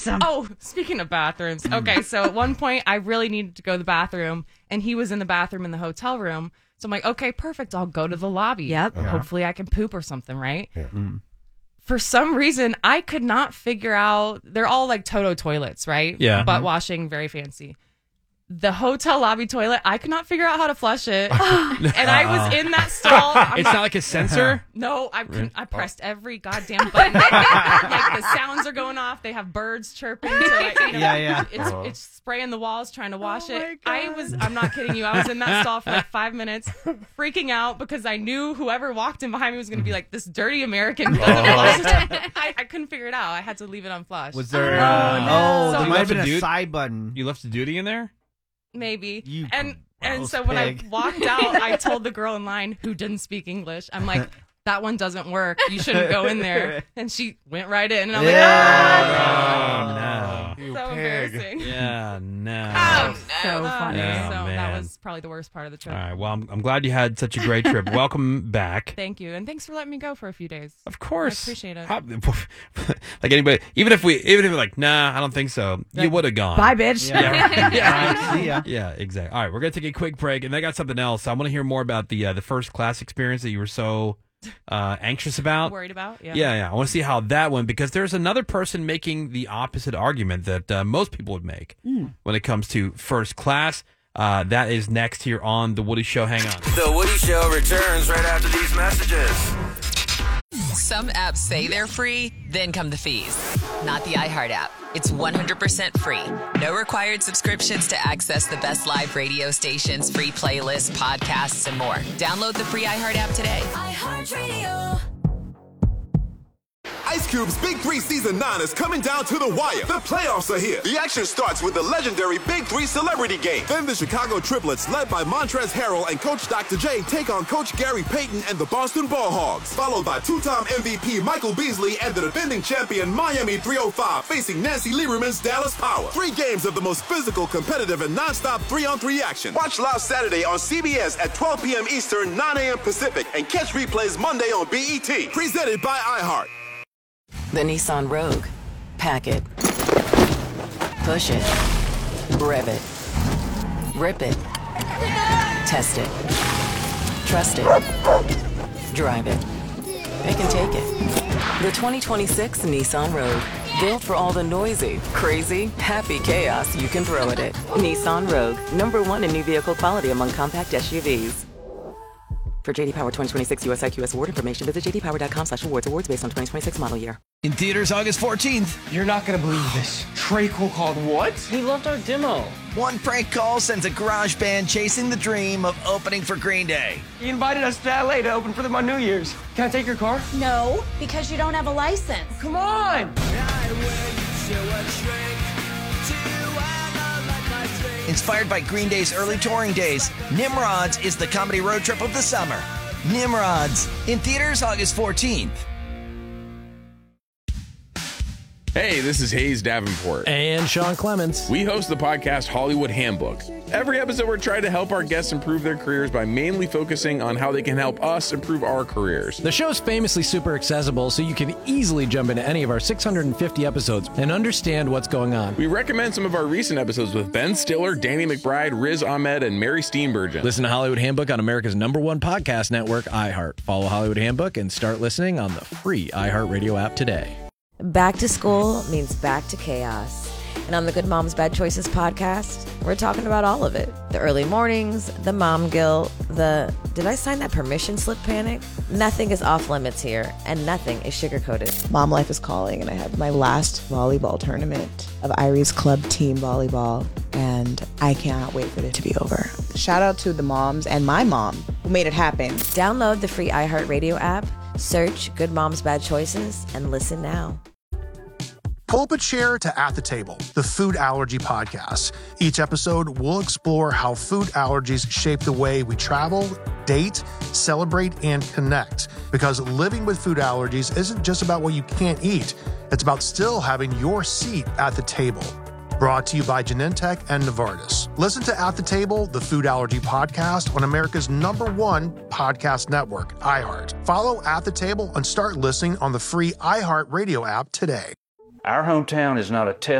awesome. Oh, speaking of bathrooms. Okay, so at one point I really needed to go to the bathroom, and he was in the bathroom in the hotel room. So I'm like, okay, perfect. I'll go to the lobby. Yep. Hopefully I can poop or something, right? Yeah. For some reason, I could not figure out. They're all like Toto toilets, right? Yeah. Butt washing, very fancy. The hotel lobby toilet, I could not figure out how to flush it. And I was in that stall. It's not like a sensor? No, I couldn't. I pressed every goddamn button. Like the sounds are going off. They have birds chirping. It's spraying the walls trying to wash it. I'm not kidding you. I was in that stall for like 5 minutes, freaking out because I knew whoever walked in behind me was going to be like, this dirty American doesn't flush. I couldn't figure it out. I had to leave it unflushed. Was there? So there might have been left a a side button. You left a duty in there? Maybe. And so when I walked out, I told the girl in line who didn't speak English, I'm like, that one doesn't work. You shouldn't go in there. And she went right in. And I'm like, no. So embarrassing. Yeah, no. So funny. Yeah, so man. that was probably the worst part of the trip. All right. Well, I'm glad you had such a great trip. Welcome back. Thank you. And thanks for letting me go for a few days. Of course. I appreciate it. Like anybody, even if you're like, nah, I don't think so, you would have gone. Bye, bitch. Yeah. See ya. Yeah, exactly. All right, we're gonna take a quick break, and I got something else. I want to hear more about the first class experience that you were so anxious about. Worried about? Yeah. I want to see how that went, because there's another person making the opposite argument that most people would make when it comes to first class. That is next here on The Woody Show. Hang on. The Woody Show returns right after these messages. Some apps say they're free, then come the fees. Not the iHeart app. It's 100% free. No required subscriptions to access the best live radio stations, free playlists, podcasts, and more. Download the free iHeart app today. iHeartRadio. Ice Cube's Big 3 Season 9 is coming down to the wire. The playoffs are here. The action starts with the legendary Big 3 Celebrity Game. Then the Chicago Triplets, led by Montrezl Harrell and Coach Dr. J, take on Coach Gary Payton and the Boston Ball Hogs. Followed by two-time MVP Michael Beasley and the defending champion Miami 305 facing Nancy Lieberman's Dallas Power. 3 games of the most physical, competitive, and non-stop 3-on-3 action. Watch live Saturday on CBS at 12 p.m. Eastern, 9 a.m. Pacific, and catch replays Monday on BET. Presented by iHeart. The Nissan Rogue. Pack it. Push it. Rev it. Rip it. Test it. Trust it. Drive it. It can take it. The 2026 Nissan Rogue. Built for all the noisy, crazy, happy chaos you can throw at it. Nissan Rogue. #1 in new vehicle quality among compact SUVs. For JD Power 2026 US IQS award information, visit jdpower.com/awards. Awards based on 2026 model year. In theaters August 14th. You're not going to believe this. Trey Cole called what? He loved our demo. One prank call sends a garage band chasing the dream of opening for Green Day. He invited us to LA to open for them on New Year's. Can I take your car? No, because you don't have a license. Come on! Inspired by Green Day's early touring days, Nimrods is the comedy road trip of the summer. Nimrods, in theaters August 14th. Hey, this is Hayes Davenport. And Sean Clements. We host the podcast Hollywood Handbook. Every episode, we're trying to help our guests improve their careers by mainly focusing on how they can help us improve our careers. The show's famously super accessible, so you can easily jump into any of our 650 episodes and understand what's going on. We recommend some of our recent episodes with Ben Stiller, Danny McBride, Riz Ahmed, and Mary Steenburgen. Listen to Hollywood Handbook on America's #1 podcast network, iHeart. Follow Hollywood Handbook and start listening on the free iHeartRadio app today. Back to school means back to chaos. And on the Good Moms Bad Choices podcast, we're talking about all of it. The early mornings, the mom guilt, the did I sign that permission slip panic? Nothing is off limits here, and nothing is sugar-coated. Mom life is calling, and I have my last volleyball tournament of Irie's club team volleyball, and I cannot wait for it to be over. Shout out to the moms and my mom who made it happen. Download the free iHeartRadio app, search Good Moms Bad Choices, and listen now. Pull up a chair to At the Table, the food allergy podcast. Each episode, we'll explore how food allergies shape the way we travel, date, celebrate, and connect. Because living with food allergies isn't just about what you can't eat. It's about still having your seat at the table. Brought to you by Genentech and Novartis. Listen to At the Table, the food allergy podcast on America's #1 podcast network, iHeart. Follow At the Table and start listening on the free iHeart Radio app today. Our hometown is not a test